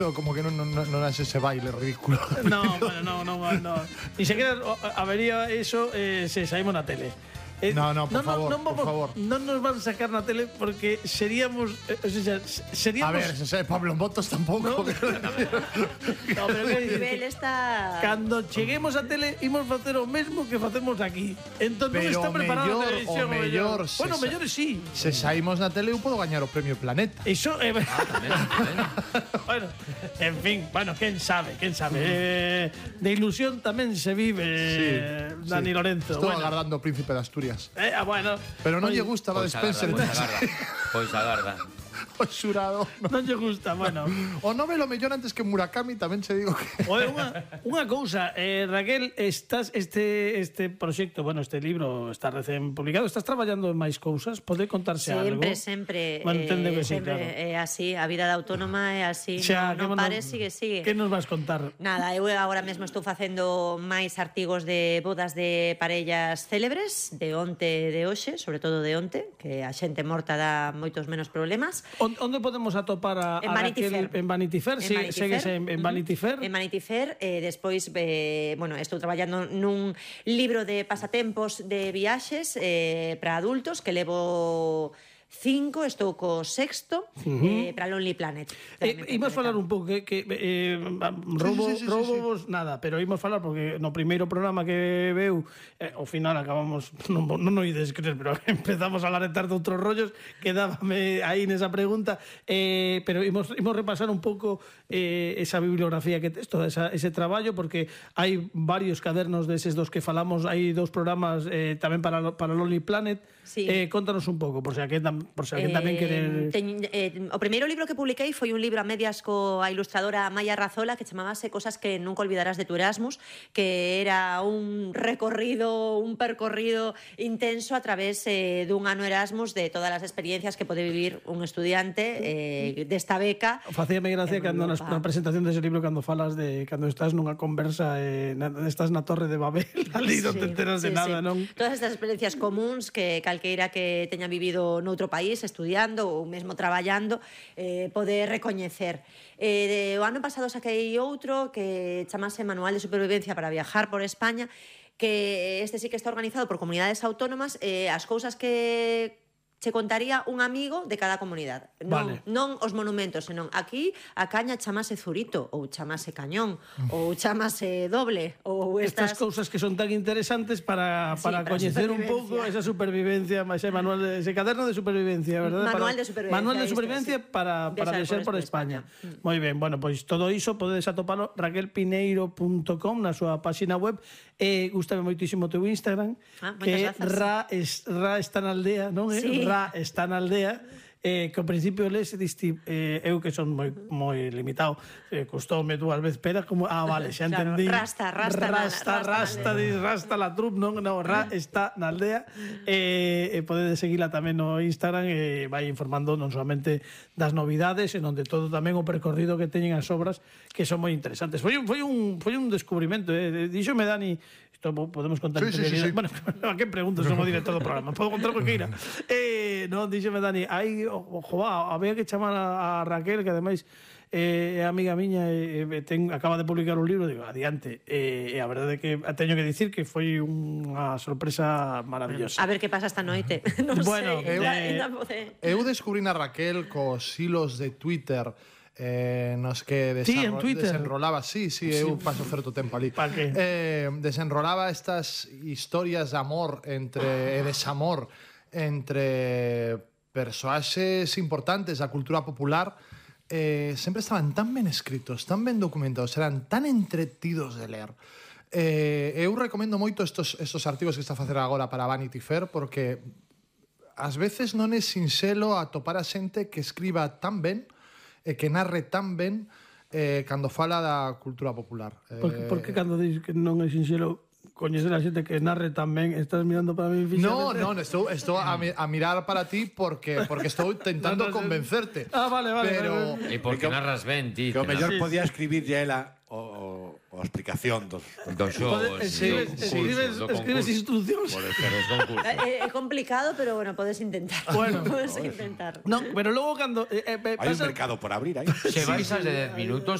Como que non hace ese baile ridículo. No, bueno, no. Ni siquiera habería eso se saímos na tele. No, por favor. Non nos van a sacar na tele porque seríamos... A ver, se Pablo Motos tampouco. No, pero o nivel está... Cando cheguemos a tele, imos facer o mesmo que facemos aquí. Entón non Pero está preparado a televisión. mellor, bueno, mellor sí. Se saímos na tele, eu podo gañar o premio Planeta. Iso tamén. Bueno, en fin, bueno, quen sabe. De ilusión tamén se vive, Dani Lorenzo. Estou agardando o Príncipe de Asturias. Bueno. Pero non lle gusta a Spencer. Pois agarda. O xurado. Non lle gusta, bueno. O novelo mellor antes que Murakami, tamén se digo que... Oye, unha cousa, Raquel, estás este proxecto, bueno, este libro está recén publicado, estás traballando en máis cousas, pode contarse algo? Sempre. Bueno, entendo que sí, sempre claro. É así, a vida de autónoma é así, non pare, sigue. Que nos vas contar? Nada, eu agora mesmo estou facendo máis artigos de bodas de parellas célebres, de onte e de hoxe, sobre todo de onte, que a xente morta dá moitos menos problemas. Onde podemos atopar a Vanity Raquel? Fair. En Vanity Fair, seguese en Vanity Fair. En Vanity Fair, despois, bueno, estou traballando nun libro de pasatempos de viaxes para adultos que levo 5, estou co 6º para Lonely Planet. Imos falar un pouco que roubos nada, pero imos falar porque no primeiro programa que veu ao final acabamos non oides creer, pero empezamos a laretar de outros rollos, quedábame aí nesa pregunta, pero imos repasar un pouco esa bibliografía que tes, todo ese traballo, porque hai varios cadernos deses dos que falamos, hai 2 programas tamén para Lonely Planet. Contanos un pouco, por se aquel tamén querer... O primeiro libro que publiquei foi un libro a medias coa ilustradora Maya Razola que chamabase Cosas que nunca olvidarás de tu Erasmus, que era un percorrido intenso a través dun ano Erasmus de todas as experiencias que pode vivir un estudiante desta beca. Facíame gracia cando na presentación dese libro, cando falas de cando estás nunha conversa estás na Torre de Babel, ali non te enteras de nada, non? Todas estas experiencias comuns que calqueira que teña vivido noutro país estudiando ou mesmo traballando pode recoñecer. O ano pasado saquei outro que chamase Manual de Supervivencia para Viajar por España, que este sí que está organizado por comunidades autónomas, as cousas que che contaría un amigo de cada comunidade. Non os monumentos, senón aquí a caña chamase Zurito, ou chamase Cañón, ou chamase Doble, ou estas cousas que son tan interesantes para coñecer un pouco esa supervivencia, ese caderno de supervivencia, verdade? Manual de supervivencia para viaxar por España. Moi ben, bueno, pois todo iso podedes atopalo raquelpineiro.com na súa páxina web. Gústame moitísimo o teu Instagram, que Ra está na aldea, non? Ra está na aldea, que ao principio lees e diste, eu que son moi limitado, costoume 2 veces, pero como, vale, xa entendí. Rasta la trup, non, Ra está na aldea, podedes seguila tamén no Instagram, vai informando non solamente das novidades, senón de todo tamén o percorrido que teñen as obras, que son moi interesantes. Foi un descubrimento, díxome Dani, isto podemos contar. Sí. Bueno, a que pregunto, son o director do programa, podo contar o que queira. Non, díxeme Dani, había que chamar a Raquel, que ademais é amiga miña, acaba de publicar un libro, digo, adiante. A verdade é que teño que dicir que foi unha sorpresa maravillosa. A ver que pasa esta noite. Non sei. Eu descubrín a Raquel cos hilos de Twitter nos que desenrolaba, eu paso certo tempo ali. Desenrolaba estas historias de amor e desamor entre persoaxes importantes da cultura popular. Sempre estaban tan ben escritos, tan ben documentados, eran tan entretidos de ler. Eu recomendo moito estos artigos que está a facer agora para Vanity Fair, porque ás veces non é sinxelo atopar a xente que escriba tan ben e que narre tan ben cando fala da cultura popular. Por que cando dis que non é sinxelo coñecer a xente que narre tan ben, estás mirando para mí fixamente? Non, estou a mirar para ti porque estou intentando convencerte. Vale. E porque narras ben, ti. Que o mellor podía escribirlle ela o unha explicación dos xogos. Escribes instruccións. É complicado, pero bueno, podes intentar. Bueno, podes intentar. No, pero logo cando hai un mercado por abrir aí. Se vais a de 10 minutos